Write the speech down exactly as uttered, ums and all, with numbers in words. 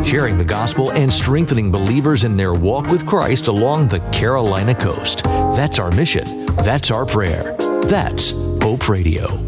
sharing the gospel and strengthening believers in their walk with Christ along the Carolina coast. That's our mission. That's our prayer. That's Hope Radio.